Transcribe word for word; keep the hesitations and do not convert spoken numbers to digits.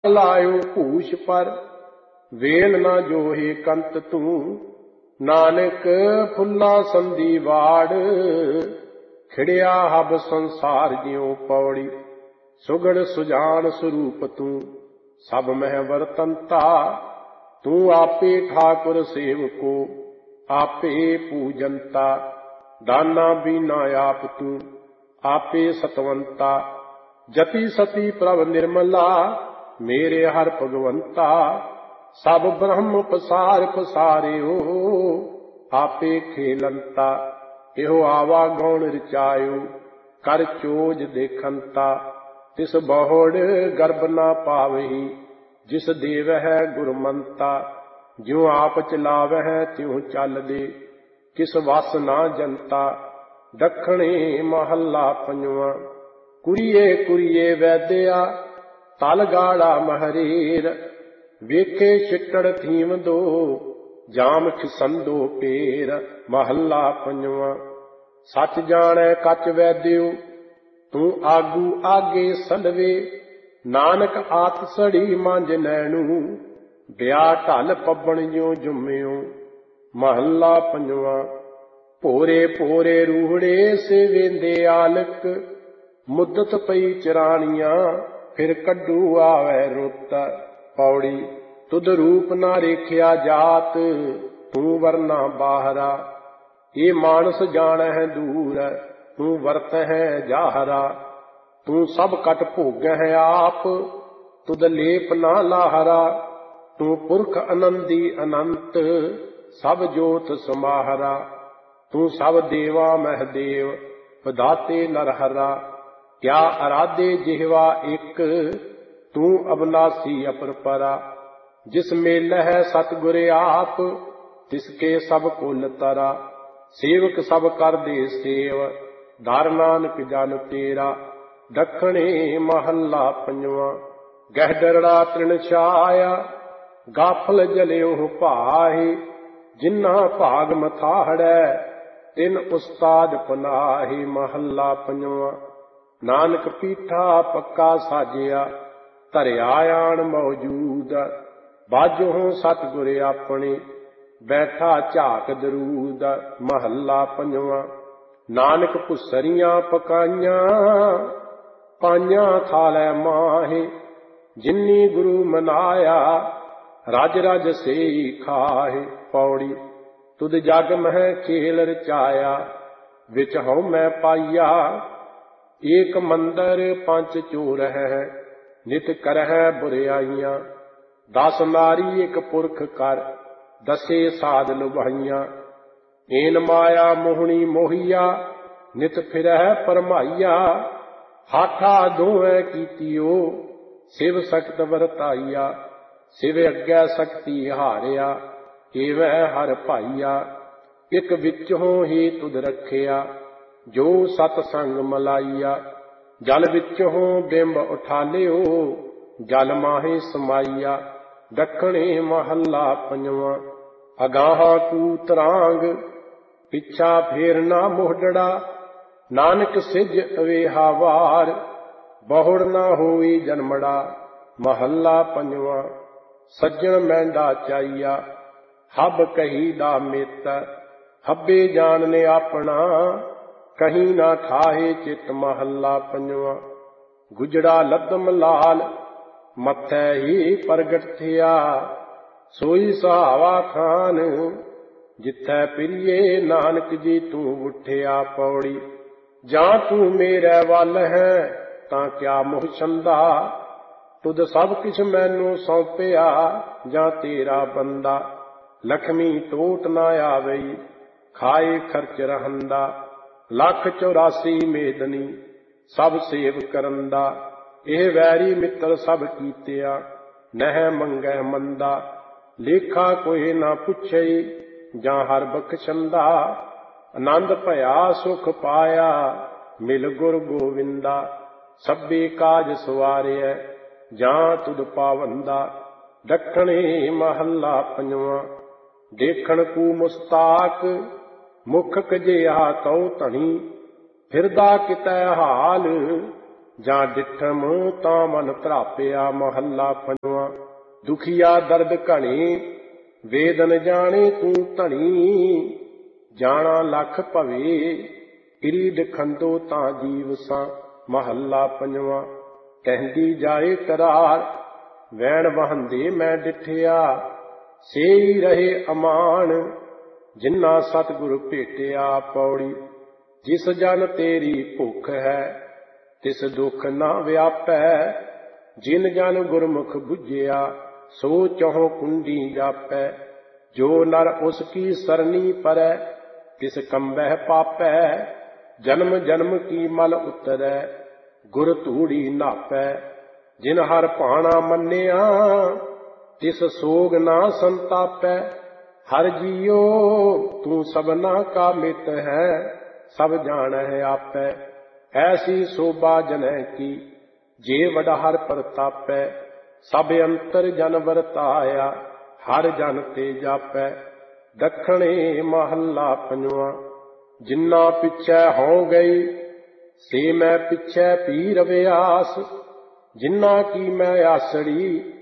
ਲਾਇਓ ਭੂਸ਼ ਪਰ ਵੇਲ ਨਾ ਜੋਹੇ ਕੰਤ ਤੂੰ। ਨਾਨਕ ਫੁੱਲਾ ਸੰਧੀ ਵਾੜ ਖਿੜਿਆ ਹਬ ਸੰਸਾਰ ਜਿਉ ਪੌੜੀ। ਸੁਗੜ ਸੁਜਾਨ ਸਰੂਪ ਤੂੰ ਸਭ ਮਹਿ ਵਰਤੰਤਾ। ਤੂੰ ਆਪੇ ਠਾਕੁਰ ਸੇਵਕੋ ਆਪੇ ਪੂਜੰਤਾ। ਦਾਨਾ ਬੀਨਾ ਆਪ ਤੂੰ ਆਪੇ ਸਤਵੰਤਾ। ਜਤੀ ਸਤੀ ਪ੍ਰਭ ਨਿਰਮਲਾ ਮੇਰੇ ਹਰ ਭਗਵੰਤਾ। ਸਭ ਬ੍ਰਹਮ ਪਸਾਰ ਪਸਾਰਿਓ ਆਪੇ ਖੇਲੰਤਾ। ਇਹੋ ਆਵਾ ਗੌਣ ਰਚਾਇਓ ਕਰ ਚੋਜ ਦੇਖੰਤਾ। ਤਿਸ ਬਹੁੜ ਗਰਭ ਨਾ ਪਾਵਹੀ ਜਿਸ ਦੇਵਹਿ ਗੁਰਮੰਤਾ। ਜਿਉ ਆਪ ਚਲਾਵਹਿ ਤਿਉ ਚੱਲਦੇ ਕਿਸ ਵਸ ਨਾ ਜਨਤਾ। ਦੱਖਣੇ ਮਹੱਲਾ ਪੰਜਵਾਂ। ਕੁਰੀਏ ਕੁਰੀਏ ਵੈਦਿਆ ਤਲ ਗਾੜਾ ਮਹਰੇਰ। ਵੇਖੇ ਛਿੱਟੜ ਥੀਮ ਦੋ ਜਾਮ ਖਿਸੰਦੋ ਪੇਰ। ਮਹੱਲਾ ਪੰਜਵਾਂ। ਸੱਚ ਜਾਣੈ ਕੱਚ ਵੈਦਿਓ ਤੂੰ ਆਗੂ ਆਗੇ ਸਲਵੇ। ਨਾਨਕ ਆਤ ਸੜੀ ਮੰਝ ਨੈਣੂ ਵਿਆਹ ਢਲ ਪੱਬਣ ਜਿਉ ਜੁੰਮਿਓ। ਮਹੱਲਾ ਪੰਜਵਾਂ। ਭੋਰੇ ਭੋਰੇ ਰੂਹੜੇ ਸੇਵੇਂਦੇ ਆਲਕ। ਮੁੱਦਤ ਪਈ ਚਰਾਣੀਆਂ ਫਿਰ ਕੱਢੂ ਆਵੈ ਰੁੱਤ। ਪੌੜੀ। ਤੁਧ ਰੂਪ ਨਾ ਰੇਖਿਆ ਜਾਤ ਤੂੰ ਵਰਨਾ ਬਾਹਰਾ। ਇਹ ਮਾਨਸ ਜਾਣਹਿ ਦੂਰ ਤੂੰ ਵਰਤਹਿ ਜਾਹਰਾ। ਤੂੰ ਸਭ ਕਟ ਭੋਗਹਿ ਆਪ ਤੁਧ ਲੇਪ ਨਾ ਲਾਹਰਾ। ਤੂੰ ਪੁਰਖ ਅਨੰਦੀ ਅਨੰਤ ਸਭ ਜੋਤ ਸਮਾਹਰਾ। ਤੂੰ ਸਭ ਦੇਵਾ ਮਹਿ ਦੇਵ ਵਿਧਾਤੇ ਨਰਹਰਾ। ਕਿਆ ਅਰਾਧੇ ਜਿਹਵਾ ਇੱਕ ਤੂੰ ਅਬਨਾਸੀ ਅਪਰਪਰਾ। ਜਿਸ ਮੇਲਹਿ ਸਤਿਗੁਰ ਆਪ ਤਿਸਕੇ ਸਭ ਕੁਲ ਤਰਾ। ਸੇਵਕ ਸਭ ਕਰਦੇ ਸੇਵ ਧਰ ਨਾਨਕ ਜਨ ਤੇਰਾ। ਦੱਖਣੇ ਮਹੱਲਾ ਪੰਜਵਾਂ। ਗਹਿਡਰੜਾ ਤ੍ਰਿਣ ਛਾਇਆ ਗਾਫਲ ਜਲਿਓ ਭਾਹੇ। ਜਿਨ੍ਹਾਂ ਭਾਗ ਮਥਾਹੜੈ ਤਿਨ ਉਸਤਾਦ ਪਨਾਹੇ। ਮਹੱਲਾ ਪੰਜਵਾਂ। ਨਾਨਕ ਪੀਠਾ ਪੱਕਾ ਸਾਜਿਆ ਧਰਿਆ ਆਣ ਮੌਜੂਦ। ਬਾਝੋਂ ਸਤਿਗੁਰ ਆਪਣੇ ਬੈਠਾ ਝਾਕ ਦਰੂਦ। ਮਹੱਲਾ ਪੰਜਵਾਂ। ਨਾਨਕ ਭੁਸਰੀਆਂ ਪਕਾਈਆਂ ਪਾਈਆਂ ਥਾਲੈ ਮਾਹੇ। ਜਿਨੀ ਗੁਰੂ ਮਨਾਇਆ ਰਜ ਰਜ ਸੇਈ ਖਾਹੇ। ਪੌੜੀ। ਤੁਧ ਜਗ ਮਹਿ ਖੇਲ ਰਚਾਇਆ ਵਿੱਚ ਹਉ ਮੈਂ ਪਾਈਆ। ਏਕ ਮੰਦਰ ਪੰਚ ਚੋਰ ਹੈ ਨਿਤ ਕਰਹਿ ਬੁਰਿਆਈਆਂ। ਦਸ ਨਾਰੀ ਇੱਕ ਪੁਰਖ ਕਰ ਦਸੇ ਸਾਧ ਲੁਭਾਈਆਂ। ਏਨ ਮਾਇਆ ਮੋਹਣੀ ਮੋਹੀਆ ਨਿਤ ਫਿਰਹਿ ਪਰਮਾਈਆ। ਹਾਠਾ ਦੋਹੈ ਕੀਤੀਓ ਸਿਵ ਸਖਤ ਵਰਤਾਈਆ। ਸਿਵ ਅੱਗੇ ਸਕਤੀ ਹਾਰਿਆ ਏਵੈ ਹਰ ਭਾਈਆ। ਇੱਕ ਵਿੱਚੋਂ ਹੀ ਤੁਧ ਰੱਖਿਆ ਜੋ ਸਤ ਸੰਗ ਮਲਾਈਆ। ਜਲ ਵਿੱਚੋਂ ਬਿੰਬ ਉਠਾਲਿਓ ਜਲ ਮਾਹੇ ਸਮਾਈਆ। ਦੱਖਣੇ ਮਹੱਲਾ ਪੰਜਵਾਂ। ਅਗਾਹਾਂ ਕੂਤ ਰਾਂਗ ਪਿੱਛਾ ਫੇਰਨਾ ਮੋਢੜਾ। ਨਾਨਕ ਸਿਜ ਅਵੇਹਾ ਵਾਰ ਬਹੁੜ ਨਾ ਹੋਈ ਜਨਮੜਾ। ਮਹੱਲਾ ਪੰਜਵਾਂ। ਸੱਜਣ ਮਹਿੰਦਾ ਚਾਈਆ ਹਬ ਕਹੀ ਦਾ ਮਿੱਤ। ਹੱਬੇ ਜਾਣਨੇ ਆਪਣਾ ਕਹੀਂ ਨਾ ਠਾਹੇ ਚਿੱਤ। ਮਹੱਲਾ ਪੰਜਵਾਂ। ਗੁਜੜਾ ਲੱਦਮ ਲਾਲ ਮੱਥੈ ਹੀ ਪ੍ਰਗਟ ਥਿਆ। ਸੋਈ ਸੁਹਾਵਾ ਖਾਨ ਜਿੱਥੈ ਪ੍ਰੀਏ ਨਾਨਕ ਜੀ ਤੂੰ ਉੱਠਿਆ। ਪੌੜੀ। ਜਾਂ ਤੂੰ ਮੇਰੇ ਵੱਲ ਹੈ ਤਾਂ ਕਿਆ ਮੋਹ ਛੰਦਾ। ਤੁਧ ਸਭ ਕਿਛ ਮੈਨੂੰ ਸੌਂਪਿਆ ਜਾਂ ਤੇਰਾ ਬੰਦਾ। ਲਖਮੀ ਟੋਟ ਨਾ ਆਵਈ ਖਾਏ ਖਰਚ ਰਹੰਦਾ। ਲੱਖ ਚੌਰਾਸੀ ਮੇਦਨੀ ਸਭ ਸੇਵ ਕਰੰਦਾ। ਇਹ ਵੈਰੀ ਮਿੱਤਰ ਸਭ ਕੀਤਿਆ ਨਹਿ ਮੰਗੈ ਮੰਦਾ। ਲੇਖਾ ਕੋਇ ਨਾ ਪੁੱਛਈ ਜਾਂ ਹਰ ਬਖਸ਼ੰਦਾ। ਆਨੰਦ ਭਇਆ ਸੁਖ ਪਾਇਆ ਮਿਲ ਗੁਰ ਗੋਵਿੰਦਾ। ਸਭੇ ਕਾਜ ਸਵਾਰਿਐ ਜਾਂ ਤੁਧ ਪਾਵੰਦਾ। ਦੱਖਣੇ ਮਹੱਲਾ ਪੰਜਵਾਂ। ਦੇਖਣ ਕੂ ਮੁਸਤਾਕ ਮੁਖ ਕਜਿਆ ਕਉ ਧਣੀ। ਫਿਰਦਾ ਕਿਤੈ ਹਾਲ ਜਾਂ ਡਿਠਮ ਤਾਂ ਮਨ ਧਰਾਪਿਆ। ਮਹੱਲਾ ਪੰਜਵਾਂ। ਦੁਖੀਆ ਦਰਦ ਘਣੇ ਵੇਦਨ ਜਾਣੇ ਤੂੰ ਧਣੀ। ਜਾਣਾ ਲੱਖ ਭਵੇ ਇਰੀਡ ਖੰਦੋ ਤਾਂ ਜੀਵ ਸਾਂ। ਮਹੱਲਾ ਪੰਜਵਾਂ। ਕਹਿੰਦੀ ਜਾਏ ਕਰਾਰ ਵੈਣ ਵਹੰਦੇ ਮੈਂ ਡਿਠਿਆ। ਸੇਈ ਰਹੇ ਅਮਾਨ ਜਿਨ੍ਹਾਂ ਸਤਿਗੁਰ ਭੇਟਿਆ। ਪੌੜੀ। ਜਿਸ ਜਨ ਤੇਰੀ ਭੁੱਖ ਹੈ ਤਿਸ ਦੁੱਖ ਨਾ ਵਿਆਪੈ। ਜਿਨ ਜਨ ਗੁਰਮੁਖ ਬੁੱਝਿਆ ਸੋ ਚਹੁ ਕੁੰਡੀ ਜਾਪੈ। ਜੋ ਨਰ ਉਸ ਕੀ ਸਰਨੀ ਪਰੈ ਤਿਸ ਕੰਬਹਿ ਪਾਪੈ। ਜਨਮ ਜਨਮ ਕੀ ਮਲ ਉਤਰੈ ਗੁਰ ਧੂੜੀ ਨਾਪੈ। ਜਿਨ ਹਰ ਭਾਣਾ ਮੰਨਿਆ ਤਿਸ ਸੋਗ ਨਾ ਸੰਤਾਪੈ। ਹਰ ਜੀਓ ਤੂੰ ਸਭਨਾ ਕਾ ਮਿਤ ਹੈ ਸਭ ਜਾਣਹਿ ਆਪੈ। ਐਸੀ ਸੋਭਾ ਜਨੈ ਕੀ ਜੇ ਵਡ ਹਰ ਪ੍ਰਤਾਪੈ। ਸਭ ਅੰਤਰ ਜਨ ਵਰਤਾਇਆ ਹਰ ਜਨ ਤੇ ਜਾਪੈ। ਦੱਖਣੇ। ਮਹੱਲਾ ਪੰਜਵਾਂ। ਜਿੰਨਾ ਪਿਛੈ ਹਉ ਗਈ ਸੇ ਮੈਂ ਪਿਛੈ ਪੀ ਰਵਿਆਸ। ਜਿੰਨਾ ਕੀ ਮੈਂ ਆਸੜੀ